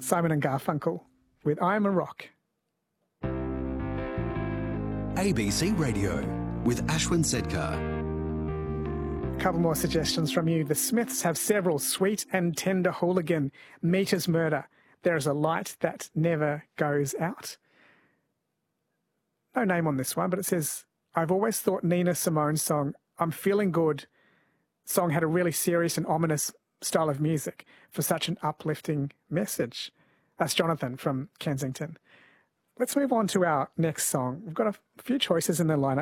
Simon and Garfunkel with I'm a Rock. ABC Radio with Ashwin Sedkar. A couple more suggestions from you. The Smiths have several. Sweet and Tender Hooligan, Meter's Murder, There is a Light That Never Goes Out. No name on this one, but it says, I've always thought Nina Simone's song, I'm Feeling Good, song had a really serious and ominous style of music for such an uplifting message. That's Jonathan from Kensington. Let's move on to our next song. We've got a few choices in the lineup.